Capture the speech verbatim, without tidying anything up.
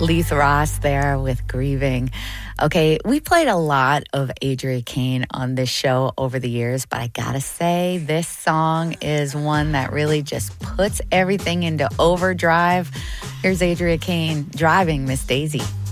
Leith Ross there with Grieving. Okay, we played a lot of Adria Kane on this show over the years, but I gotta say, this song is one that really just puts everything into overdrive. Here's Adria Kane driving Miss Daisy.